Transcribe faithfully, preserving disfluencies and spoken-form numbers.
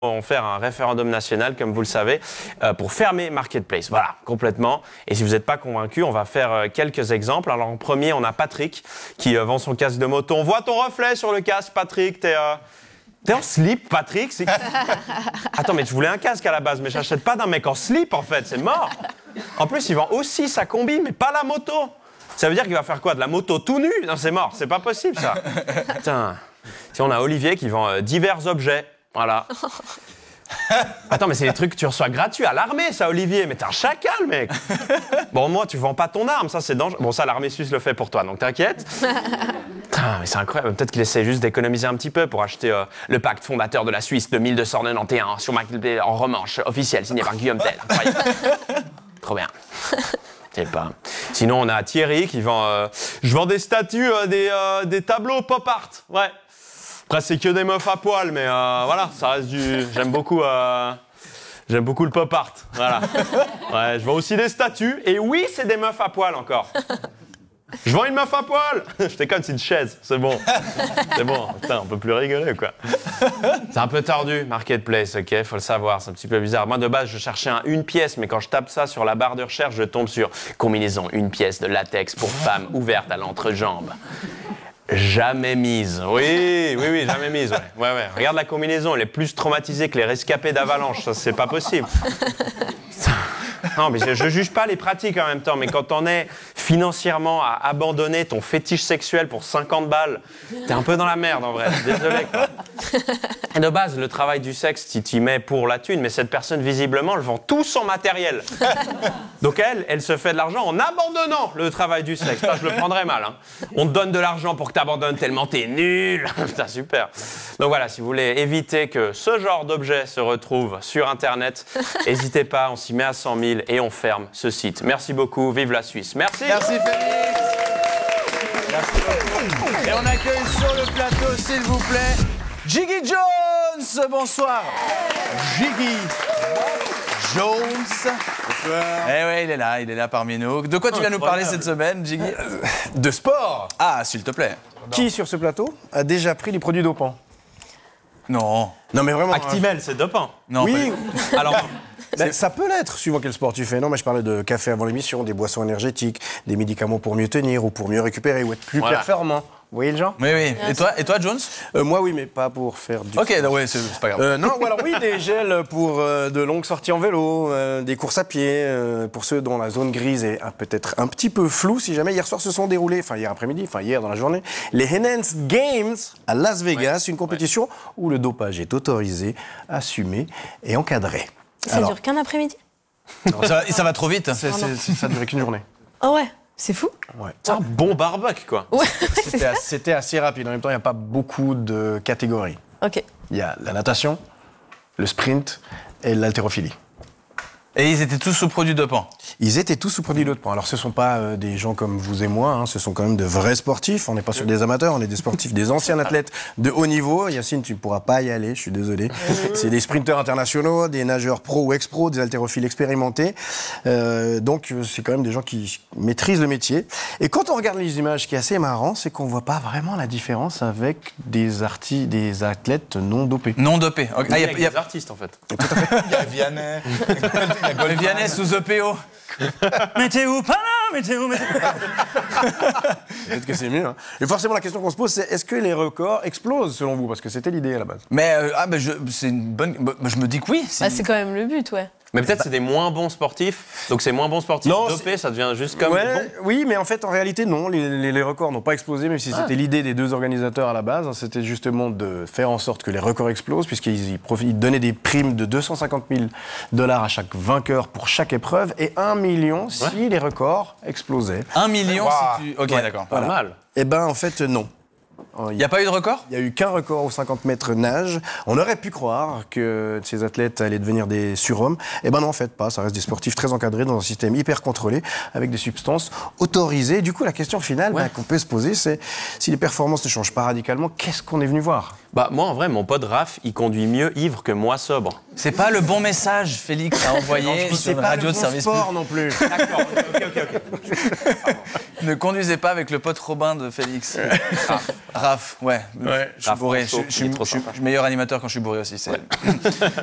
On faire un référendum national, comme vous le savez, euh, pour fermer Marketplace. Voilà, complètement. Et si vous n'êtes pas convaincu, on va faire euh, quelques exemples. Alors en premier, on a Patrick qui euh, vend son casque de moto. On voit ton reflet sur le casque, Patrick. T'es, euh... T'es en slip, Patrick. C'est... Attends, mais je voulais un casque à la base, mais j'achète pas d'un mec en slip, en fait. C'est mort. En plus, il vend aussi sa combi, mais pas la moto. Ça veut dire qu'il va faire quoi? De la moto tout nu? Non, c'est mort. C'est pas possible, ça. Putain. Si on a Olivier qui vend euh, divers objets. Voilà. Attends, mais c'est des trucs que tu reçois gratuits à l'armée, ça, Olivier. Mais t'es un chacal, mec. Bon, moi, tu vends pas ton arme, ça, c'est dangereux. Bon, ça, l'armée suisse le fait pour toi, donc t'inquiète. Putain, mais c'est incroyable. Peut-être qu'il essaie juste d'économiser un petit peu pour acheter euh, le pacte fondateur de la Suisse de mille deux cent quatre-vingt-onze sur Marketplace en romanche officiel signé par Guillaume Tell. Incroyable. Trop bien. Je sais pas. Sinon, on a Thierry qui vend... Euh, je vends des statues, euh, des, euh, des tableaux pop art. Ouais. Après, c'est que des meufs à poil, mais euh, voilà, ça reste du... J'aime beaucoup, euh... J'aime beaucoup le pop art, voilà. Ouais, je vends aussi des statues, et oui, c'est des meufs à poil encore. Je vends une meuf à poil. Je déconne, c'est une chaise, c'est bon. C'est bon, putain, on peut plus rigoler, quoi. C'est un peu tordu, Marketplace, ok, faut le savoir, c'est un petit peu bizarre. Moi, de base, je cherchais un une pièce, mais quand je tape ça sur la barre de recherche, je tombe sur combinaison une pièce de latex pour femme ouverte à l'entrejambe. Jamais mise. Oui, oui, oui, jamais mise. Ouais. Ouais, ouais. Regarde la combinaison, elle est plus traumatisée que les rescapés d'Avalanche. Ça, c'est pas possible. Non, mais je, je juge pas les pratiques en même temps. Mais quand on est financièrement à abandonner ton fétiche sexuel pour cinquante balles, t'es un peu dans la merde en vrai. Désolé, quoi. Et de base, le travail du sexe, tu t'y mets pour la thune, mais cette personne, visiblement, elle vend tout son matériel. Donc elle, elle se fait de l'argent en abandonnant le travail du sexe. Ça, je le prendrais mal. Hein. On te donne de l'argent pour que t'abandonnes tellement t'es nul. Putain, super. Donc voilà, si vous voulez éviter que ce genre d'objet se retrouve sur Internet, n'hésitez pas, on s'y met à cent mille et on ferme ce site. Merci beaucoup, vive la Suisse. Merci. Merci Félix. Merci beaucoup. Et on accueille sur le plateau, s'il vous plaît, Jiggy Jones. Bonsoir. Jiggy Jones. Eh ouais, il est là, il est là parmi nous. De quoi tu viens nous parler cette semaine, Jiggy? De sport. Ah, s'il te plaît. Qui sur ce plateau a déjà pris des produits dopants? Non. Non mais vraiment. Actimel, c'est dopant. Non. Oui. Alors, Ben, ça peut l'être, suivant quel sport tu fais. Non, mais je parlais de café avant l'émission, des boissons énergétiques, des médicaments pour mieux tenir ou pour mieux récupérer ou être plus Voilà. performant. Vous voyez le genre? Oui, oui. Et toi, et toi, Jones? euh, Moi, oui, mais pas pour faire du... Ok, non, ouais, c'est c'est pas grave. Euh, non, ou alors oui, des gels pour euh, de longues sorties en vélo, euh, des courses à pied, euh, pour ceux dont la zone grise est ah, peut-être un petit peu floue, si jamais hier soir se sont déroulés, enfin hier après-midi, enfin hier dans la journée, les Enhanced Games à Las Vegas, une compétition où le dopage est autorisé, assumé et encadré. Ça Alors, dure qu'un après-midi? Ça, va- ça va trop vite. c'est- c'est- c'est- ça ne durait qu'une journée. Oh ouais, c'est fou. Ouais. c'est un bon barbecue, quoi. Ouais, C'était assez, c'était assez rapide. En même temps, il n'y a pas beaucoup de catégories. Ok. Il y a la natation, le sprint et l'haltérophilie. Et ils étaient tous sous produits dopants. Ils étaient tous sous produits dopants. Alors, ce ne sont pas euh, des gens comme vous et moi, hein, ce sont quand même de vrais sportifs. On n'est pas sur des amateurs, on est des sportifs, des anciens athlètes de haut niveau. Yacine, tu ne pourras pas y aller, je suis désolé. C'est des sprinteurs internationaux, des nageurs pro ou ex-pro, des haltérophiles expérimentés. Euh, donc, euh, c'est quand même des gens qui maîtrisent le métier. Et quand on regarde les images, ce qui est assez marrant, c'est qu'on ne voit pas vraiment la différence avec des, arti- des athlètes non dopés. Non dopés. Ok. Ah, Il y y a, a y a- des artistes, en fait. Il y a Vianney. le Vianney sous E P O. Mais t'es où? Pas là, mais t'es où? Mais t'es où? Peut-être que c'est mieux. Hein. Et forcément, la question qu'on se pose, c'est est-ce que les records explosent selon vous? Parce que c'était l'idée à la base. Mais euh, ah, bah, je, c'est une bonne. bah, je me dis que oui. Bah, c'est quand même le but, ouais. Mais peut-être c'est des moins bons sportifs, donc c'est moins bons sportifs Non, dopés, ça devient juste comme Ouais, bon. Oui, mais en fait, en réalité, non. Les, les- les records n'ont pas explosé, même si c'était l'idée des deux organisateurs à la base. Hein. C'était justement de faire en sorte que les records explosent, puisqu'ils ils profi- ils donnaient des primes de deux cent cinquante mille dollars à chaque vainqueur pour chaque épreuve et un million si Ouais. les records explosaient. Un million Wow. si tu. Ok, Ouais. d'accord. Pas mal. Eh ben, en fait, non. Il n'y a pas eu de record? Il n'y a eu qu'un record aux cinquante mètres nage. On aurait pu croire que ces athlètes allaient devenir des surhommes. Eh ben non, en fait pas. Ça reste des sportifs très encadrés dans un système hyper contrôlé avec des substances autorisées. Du coup, la question finale Ouais. bah, qu'on peut se poser, c'est si les performances ne changent pas radicalement, qu'est-ce qu'on est venu voir? Bah moi en vrai, mon pote Raph, il conduit mieux ivre que moi sobre. C'est pas le bon message, Félix, à envoyer Puis sur c'est une pas radio le de bon service sport non plus. D'accord, ok, ok, ok. public. Ne conduisez pas avec le pote Robin de Félix. Raph, ouais. Ouais, Je suis Raph bourré. Franchot, Je, je il est suis- trop je suis sympa. meilleur animateur quand je suis bourré aussi. c'est-